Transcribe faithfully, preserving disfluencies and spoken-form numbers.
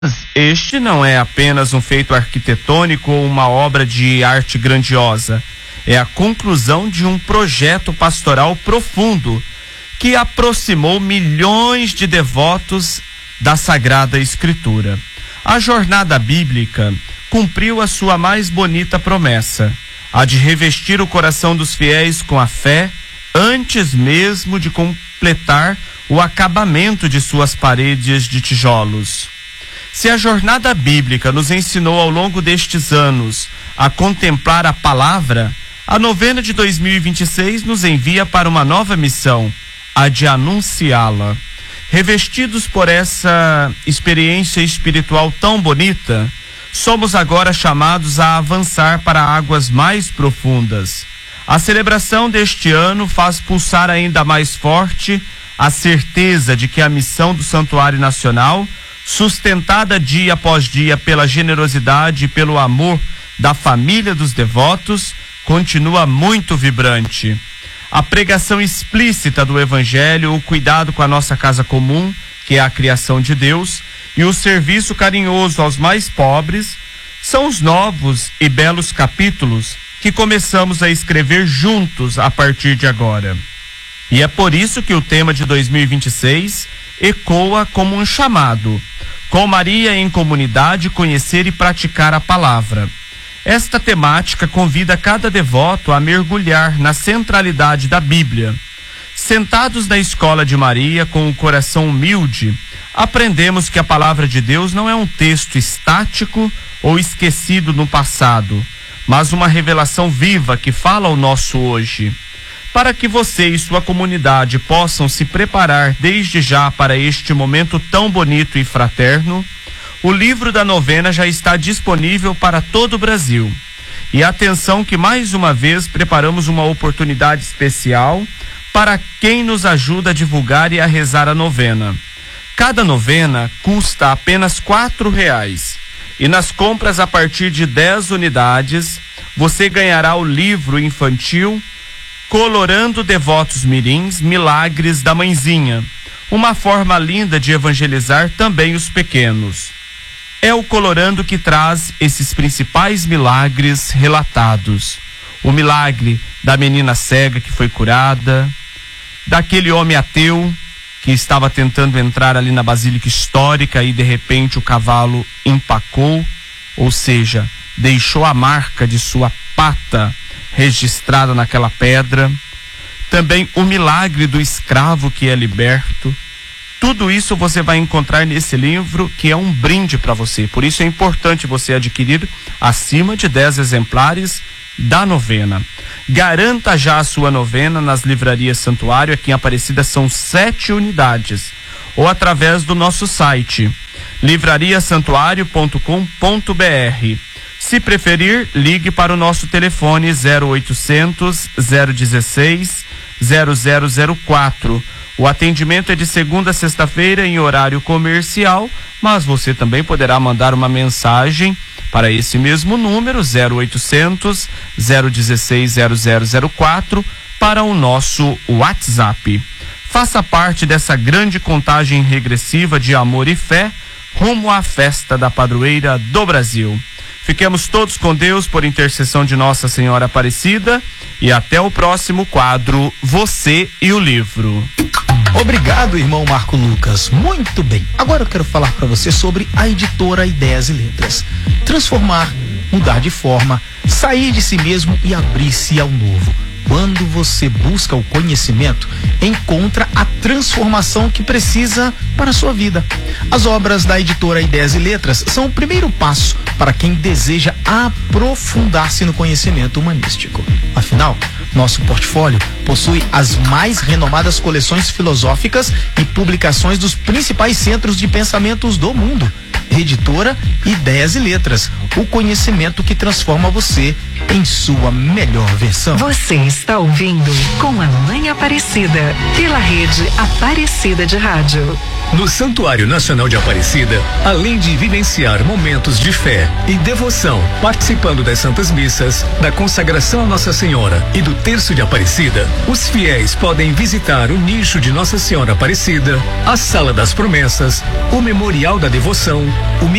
Este não é apenas um feito arquitetônico ou uma obra de arte grandiosa. É a conclusão de um projeto pastoral profundo que aproximou milhões de devotos da Sagrada Escritura. A jornada bíblica cumpriu a sua mais bonita promessa, a de revestir o coração dos fiéis com a fé antes mesmo de completar o acabamento de suas paredes de tijolos. Se a jornada bíblica nos ensinou ao longo destes anos a contemplar a palavra, a novena de dois mil e vinte e seis nos envia para uma nova missão, a de anunciá-la. Revestidos por essa experiência espiritual tão bonita, somos agora chamados a avançar para águas mais profundas. A celebração deste ano faz pulsar ainda mais forte a certeza de que a missão do Santuário Nacional, sustentada dia após dia pela generosidade e pelo amor da família dos devotos, continua muito vibrante. A pregação explícita do Evangelho, o cuidado com a nossa casa comum, que é a criação de Deus, e o serviço carinhoso aos mais pobres, são os novos e belos capítulos que começamos a escrever juntos a partir de agora. E é por isso que o tema de dois mil e vinte e seis ecoa como um chamado: com Maria em comunidade, conhecer e praticar a palavra. Esta temática convida cada devoto a mergulhar na centralidade da Bíblia. Sentados na escola de Maria, com o coração humilde, aprendemos que a palavra de Deus não é um texto estático ou esquecido no passado, mas uma revelação viva que fala ao nosso hoje. Para que você e sua comunidade possam se preparar desde já para este momento tão bonito e fraterno, o livro da novena já está disponível para todo o Brasil. E atenção que mais uma vez preparamos uma oportunidade especial para quem nos ajuda a divulgar e a rezar a novena. Cada novena custa apenas quatro reais. E nas compras a partir de dez unidades, você ganhará o livro infantil Colorando Devotos Mirins, Milagres da Mãezinha. Uma forma linda de evangelizar também os pequenos. É o Colorando que traz esses principais milagres relatados. O milagre da menina cega que foi curada, daquele homem ateu que estava tentando entrar ali na Basílica Histórica e de repente o cavalo empacou, ou seja, deixou a marca de sua pata registrada naquela pedra. Também o milagre do escravo que é liberto. Tudo isso você vai encontrar nesse livro, que é um brinde para você. Por isso é importante você adquirir acima de dez exemplares da novena. Garanta já a sua novena nas livrarias Santuário. Aqui em Aparecida são sete unidades. Ou através do nosso site livraria santuário ponto com ponto br. Se preferir, ligue para o nosso telefone zero oitocentos, zero dezesseis, zero zero zero quatro. O atendimento é de segunda a sexta-feira em horário comercial, mas você também poderá mandar uma mensagem para esse mesmo número, zero oitocentos, zero dezesseis, zero zero zero quatro, para o nosso WhatsApp. Faça parte dessa grande contagem regressiva de amor e fé rumo à festa da padroeira do Brasil. Fiquemos todos com Deus por intercessão de Nossa Senhora Aparecida e até o próximo quadro Você e o Livro. Obrigado, irmão Marco Lucas. Muito bem. Agora eu quero falar para você sobre a editora Ideias e Letras. Transformar, mudar de forma, sair de si mesmo e abrir-se ao novo. Quando você busca o conhecimento, encontra a transformação que precisa para a sua vida. As obras da editora Ideias e Letras são o primeiro passo para quem deseja aprofundar-se no conhecimento humanístico. Afinal, nosso portfólio possui as mais renomadas coleções filosóficas e publicações dos principais centros de pensamentos do mundo. Editora Ideias e Letras, o conhecimento que transforma você em sua melhor versão. Você está ouvindo Com a Mãe Aparecida, pela rede Aparecida de Rádio. No Santuário Nacional de Aparecida, além de vivenciar momentos de fé e devoção, participando das Santas Missas, da consagração a Nossa Senhora e do Terço de Aparecida, os fiéis podem visitar o nicho de Nossa Senhora Aparecida, a Sala das Promessas, o Memorial da Devoção, o